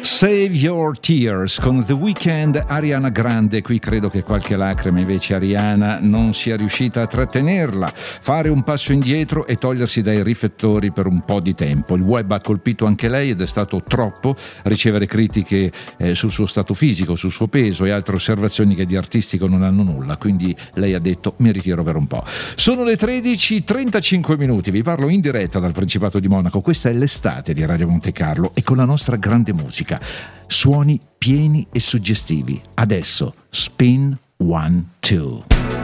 Save Your Tears con The Weeknd, Ariana Grande. Qui credo che qualche lacrima invece Ariana non sia riuscita a trattenerla, fare un passo indietro e togliersi dai riflettori per un po' di tempo. Il web ha colpito anche lei ed è stato troppo ricevere critiche sul suo stato fisico, sul suo peso e altre osservazioni che di artistico non hanno nulla, quindi lei ha detto mi ritiro per un po'. Sono le 13:35, vi parlo in diretta dal Principato di Monaco. Questa è l'estate di Radio Monte Carlo e con la nostra grande musica, suoni pieni e suggestivi. Adesso Spin 1, 2.